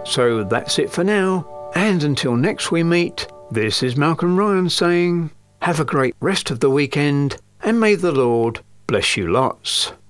So that's it for now, and until next we meet, this is Malcolm Ryan saying, have a great rest of the weekend, and may the Lord bless you lots.